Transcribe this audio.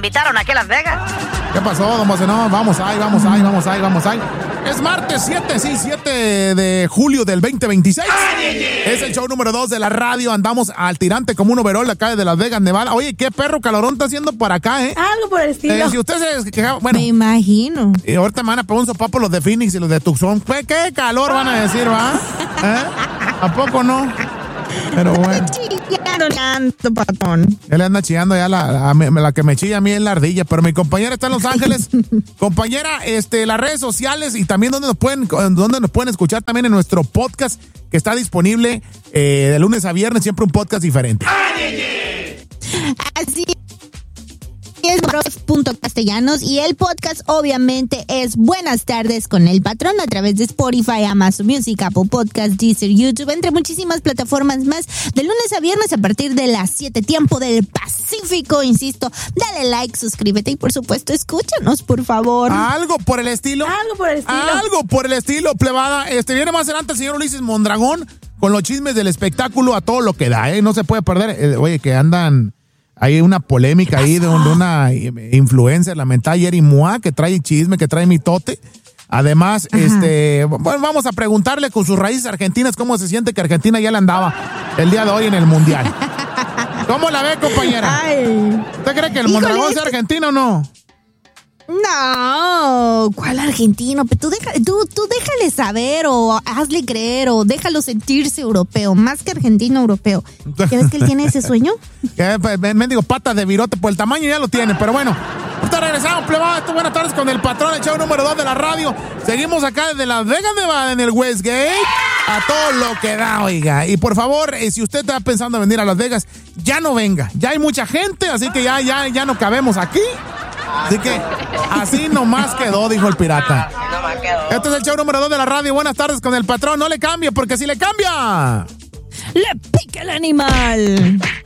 invitaron aquí a Las Vegas. ¿Qué pasó, don José? No, vamos ahí. Es martes 7 de julio del 2026. Es el show número 2 de la radio. Andamos al tirante como un overol acá de Las Vegas, Nevada. Oye, qué perro calorón está haciendo por acá, ¿eh? Algo por el estilo. Si usted se quejaba, bueno. Me imagino. Y ahorita me van a pegar un sopapo los de Phoenix y los de Tucson. ¿Qué calor van a decir, va? ¿A poco no? Pero bueno. Tanto, patrón. Él anda chillando ya la que me chilla a mí es la ardilla, pero mi compañera está en Los Ángeles. Compañera, las redes sociales y también donde nos pueden escuchar también en nuestro podcast que está disponible de lunes a viernes, siempre un podcast diferente. Así es, Castellanos, y el podcast obviamente es Buenas Tardes con el Patrón a través de Spotify, Amazon Music, Apple Podcast, Deezer, YouTube, entre muchísimas plataformas más, de lunes a viernes a partir de las 7, tiempo del Pacífico. Insisto, dale like, suscríbete y por supuesto escúchanos, por favor. Algo por el estilo, plebada. Viene más adelante el señor Ulises Mondragón con los chismes del espectáculo a todo lo que da, no se puede perder. Oye, que andan... Hay una polémica ahí de una influencer, la mentada Yeri Mua, que trae chisme, que trae mitote. Además, bueno, vamos a preguntarle con sus raíces argentinas cómo se siente que Argentina ya le andaba el día de hoy en el Mundial. ¿Cómo la ve, compañera? Ay. ¿Usted cree que el Mondragón sea argentino o no? No, ¿cuál argentino? Tú déjale saber o hazle creer o déjalo sentirse europeo, más que argentino europeo. ¿Crees que él tiene ese sueño? Mendigo patas de virote, por el tamaño ya lo tiene, pero bueno. Ahorita regresamos, plebada. Buenas tardes con el Patrón, el show número 2 de la radio. Seguimos acá desde Las Vegas, Nevada, en el Westgate. A todo lo que da, oiga. Y por favor, si usted está pensando en venir a Las Vegas, ya no venga. Ya hay mucha gente, así que ya no cabemos aquí. Así que así nomás quedó, dijo el pirata. Este es el show número 2 de la radio. Buenas tardes con el Patrón. No le cambie, porque si le cambia, le pica el animal.